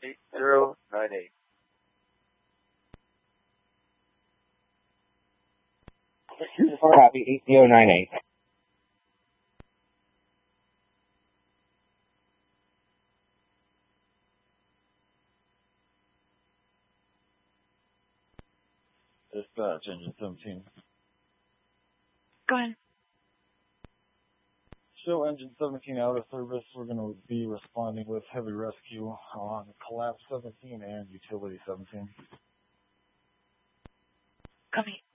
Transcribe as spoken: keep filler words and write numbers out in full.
eight zero nine eight. Copy, eight zero nine eight. Dispatch, engine seventeen. Go ahead. Show engine seventeen out of service. We're going to be responding with heavy rescue on collapse seventeen and utility seventeen. Copy.